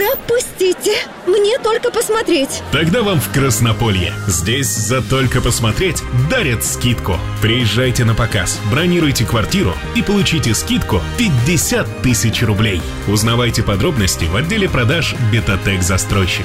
Пропустите. Мне только посмотреть. Тогда вам в Краснополье. Здесь за только посмотреть дарят скидку. Приезжайте на показ, бронируйте квартиру и получите скидку 50 тысяч рублей. Узнавайте подробности в отделе продаж «Бетатек Застройщик».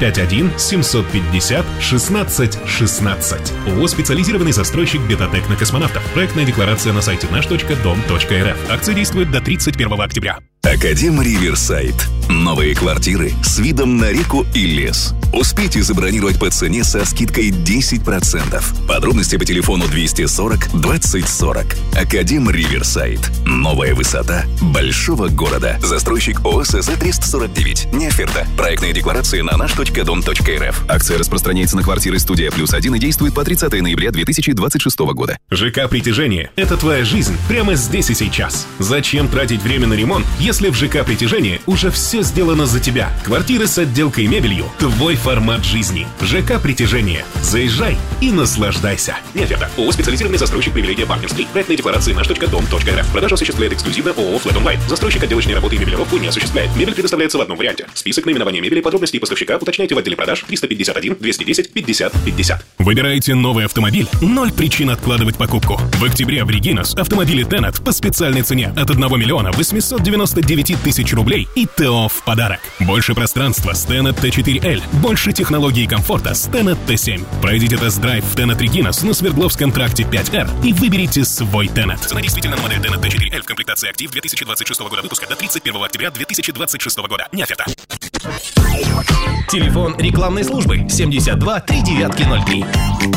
351-750-16-16. ООО «Специализированный застройщик Бетатек на космонавтов». Проектная декларация на сайте наш.дом.рф. Акция действует до 31 октября. Академ Риверсайд. Новые квартиры с видом на реку и лес. Успейте забронировать по цене со скидкой 10%. Подробности по телефону 240 20 40. Академ Риверсайд. Новая высота большого города. Застройщик ООО СЗ-349. Не оферта. Проектная декларация на наш.дом.рф. Акция распространяется на квартиры «Студия Плюс-1» и действует по 30 ноября 2026 года. ЖК «Притяжение» — это твоя жизнь прямо здесь и сейчас. Зачем тратить время на ремонт, если в ЖК «Притяжение» уже все сделано за тебя? Квартиры с отделкой и мебелью — твой формат жизни. ЖК «Притяжение». Заезжай и наслаждайся. Не оферта. ООО «Специализированный застройщик привилегия партнерский». Проектная декларация наш.дом.рф. Продажу осуществляет эксклюзивно ООО «Флэт Онлайн». Застройщик отделочной работы и мебелировку не осуществляет. Мебель предоставляется в одном варианте. Список наименования мебели, подробности и поставщика уточняйте в отделе продаж 351 210 50 50. Выбираете новый автомобиль? 0 причин откладывать покупку. В октябре в Регинас автомобили Tenet по специальной цене от 1 миллиона 899 тысяч рублей и ТО в подарок. Больше пространства с Tenet T4L. Больше технологий и комфорта с Tenet T7. Пройдите тест-драйв в Tenet Регинас на Свердловском тракте 5R и выберите свой Tenet. Цена действительно на модель Tenet T4L в комплектации актив 2026 года выпуска до 31 октября 2026 года. Не оферта. Телефон рекламной службы 72 3903.